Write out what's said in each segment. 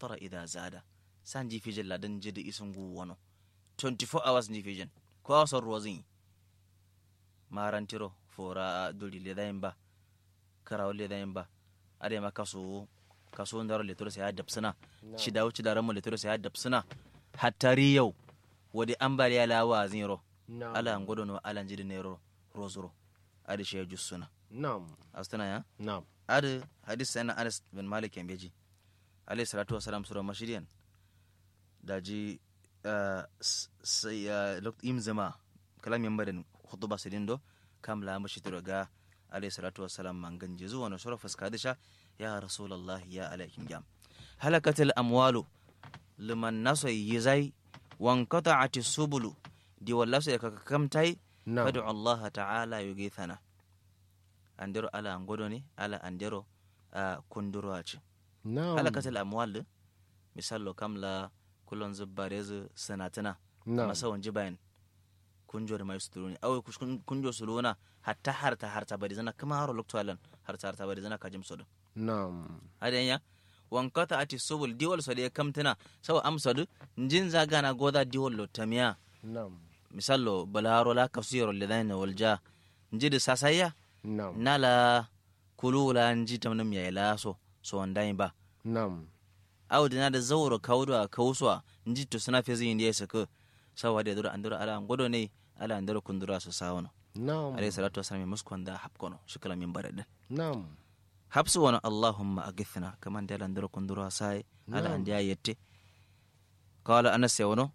matara idha zada san ji fijin ladan jidi isun gu wono 24 hours ji fijin ko awsor rozin marantiro fora duli le daimba karawo le daimba ade ma kaso ndaro le toro sai adapsana shida wuci da ramu le toro sai adapsana hattari yau wadi ambaliya lawa zinro ala ngodo no ala jidi nero rozuro ade shi jussuna astana ya ade hadis sana Anas bin Malik yambeji alayhi salatu wassalam sura mashidiyan daji sai lokt imzama kalam yambaden khutuba sidindo kamla mashitiro ga alayhi salatu wassalam manganje zuwa no sura faskadisha ya rasulullah ya alaykum jam halakatil amwalu liman nasai yizai wanqata'at as-subulu di wallahi ka kamtai fad'u Allah ta'ala yugithana andero ala ngodo ni ala andero kunduro aci halakatil amwal misallo kamla kulon zubbarez sanatana masawon jibain kunjo da mai sutuni aw kunjo suluna hatta harta bari zana kama haro loktolan harta bari zana kajim sodo adanya wankata ati subul diwal so de kamtana saw amsadu njin zagana goda diwal lo tamiya misallo balaro la kafsiro lidaina walja njidi sasaya nala kulula njita nam ya laso so wandai ba aw dina da zawro kawdo a kawswa njito suna fezi indiya saka sawa da dura andura ala ngodo ne ala andura kundura so sawono alayhi salatu wasallam muskonda habkono shukala min barade habsu wana allahumma agithna kaman da andura kundura sai ala andiya yette qala anas yawno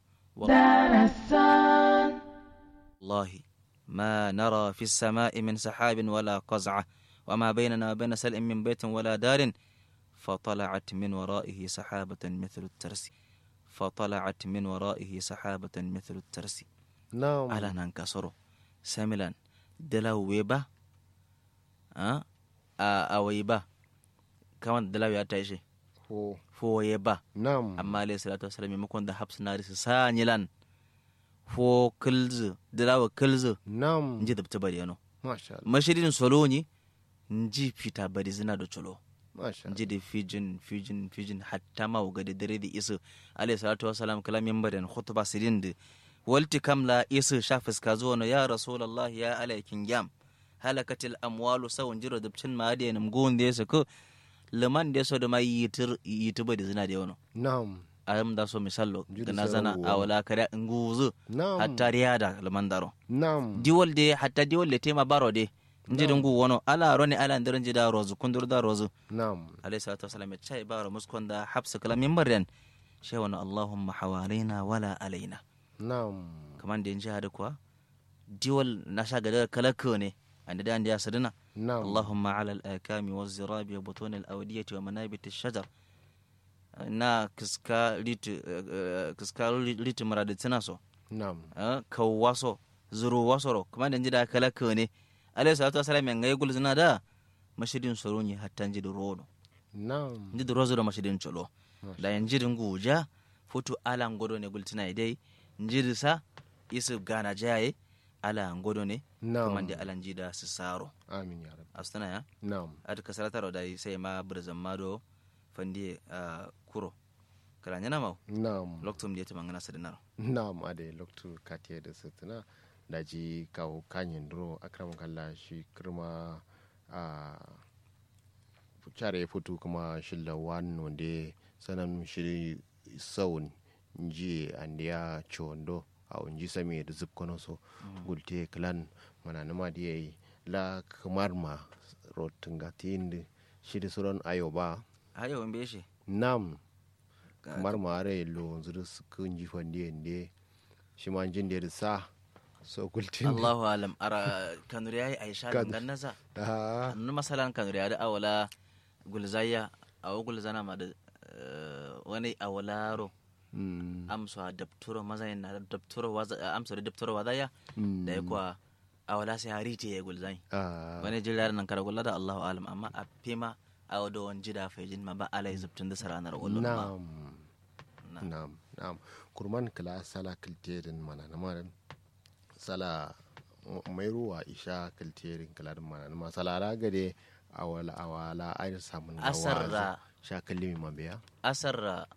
wallahi ما نرى في السماء من سحاب ولا قزعة وما بيننا وبين سلء من بيت ولا دار فطلعت من ورائه سحابة مثل الترس على ننكسره ساملا دلاو ويبا أويبا كمان دلاو ياتايشي فو يبا أما عليه الصلاة والسلام يمكن ده حبس نارس سانيلا fo kilzu dirawa kilzu nji dabta bari yano mashirin soloni nji fita bari zina da cholo nji da fijin hatta ma uga da dare da isu alayhi salatu wasalam kalamin badan khutba sirin da walti kamla isu shafis ka zo ya rasulullah ya alaykin yam halakatil amwalu sawun jiro dabcin ma da yanum gon da yasa ko liman da so da mai yitir bari zina da yano ayam da so misallo gana zana awala kare nguzu hatta riyada lamandaro diwal de hatta diwal de tema baro de njidungu wono ala roni ala ndirin jida rozu kundur da rozu alayhi salatu wasallam ya chai baro muskonda habsu kala minbaryan shay wana allahumma hawalina wala alaina kaman de nji hada kwa diwal nasha ga kala ko ne anda da anda ya sadina allahumma ala al-akami waz-zirabi wa butun al-awdiyati wa manabit ash-shajar na kiska liti maraditina so kawaso zuru wasoro kuma da njida kala kone alayhi salatu wasallam ngai gul zina da mashidin soroni hatta njidi rodo njidi rozo da mashidin cholo da njidin guja futu ala ngodo ne gultina dai njidi sa isu gana jaye ala ngodo ne kuma da ala njida su saro amin ya rabbi astana ya at kasarata dai sai ma burzan mado fandi kuro kala nyana maw loktum diete mangana sadana ade loktu katiye da satana daji kawo kanyin dro akram kalla shi kirma fuchare futu kuma shilla wan wonde sanan shi sawun nji andiya chondo aw nji sami da zubkono so gulte klan mananama diye la kamarma rotungatinde shi da suran ayoba ayo mbeshe kamar mare lo zuru kun ji fande inde shi man jin da sa so kultin Allahu alam ara kanuri ai aisha gannaza annu masalan kanuri da awala gulzaya aw gulzana ma da wani awalaro amsa dabturo mazayin na dabturo amsa da dabturo wadaya da yakwa awala sai harite ya gulzai wani jirar nan kara gulla da Allahu alam amma a fema awdo on jida fejin ma ba alai zubtun da saranar wallo na'am kurman kala sala kilterin mana na maran sala mai ruwa isha kilterin kala mana na sala ragade awala ai samun asarra sha kallimi mabiya asarra